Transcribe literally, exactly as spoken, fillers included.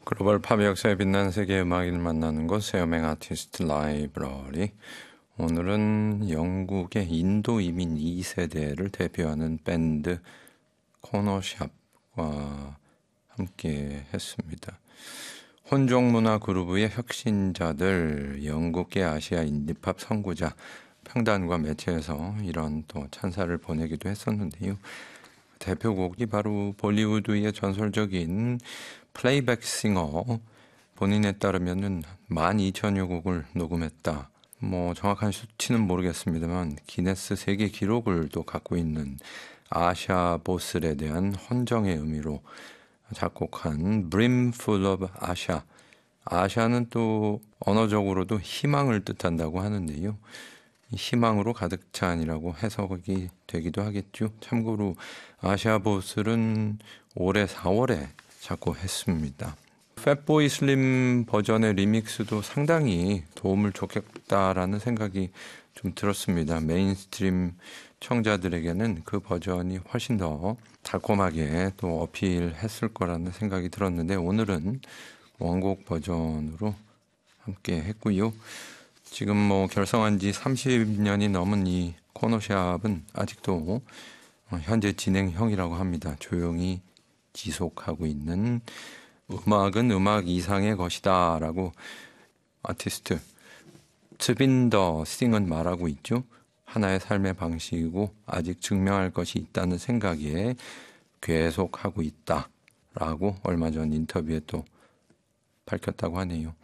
글로벌 팝 역사에 빛난 세계 음악인을 만나는 곳 세어맹 아티스트 라이브러리. 오늘은 영국의 인도 이민 이 세대를 대표하는 밴드 코너샵과 함께 했습니다. 혼종 문화 그루브의 혁신자들, 영국계 아시아 인디팝 선구자, 평단과 매체에서 이런 또 찬사를 보내기도 했었는데요. 대표곡이 바로 볼리우드의 전설적인 플레이백 싱어, 본인에 따르면은 만 이천여 곡을 녹음했다. 뭐 정확한 수치는 모르겠습니다만 기네스 세계 기록을 또 갖고 있는 아샤 보슬에 대한 헌정의 의미로 작곡한 Brimful of Asha. 아샤는 또 언어적으로도 희망을 뜻한다고 하는데요. 희망으로 가득 찬이라고 해석이 되기도 하겠죠. 참고로 아샤 보슬은 올해 사월에 작곡했습니다. 팻보이 슬림 버전의 리믹스도 상당히 도움을 줬겠다라는 생각이 좀 들었습니다. 메인스트림 청자들에게는 그 버전이 훨씬 더 달콤하게 또 어필했을 거라는 생각이 들었는데 오늘은 원곡 버전으로 함께 했고요. 지금 뭐 결성한 지 삼십 년이 넘은 이 코너샵은 아직도 현재 진행형이라고 합니다. 조용히 지속하고 있는 음악은 음악 이상의 것이다 라고 아티스트 트빈더 싱은 말하고 있죠. 하나의 삶의 방식이고 아직 증명할 것이 있다는 생각에 계속하고 있다 라고 얼마 전 인터뷰에 또 밝혔다고 하네요.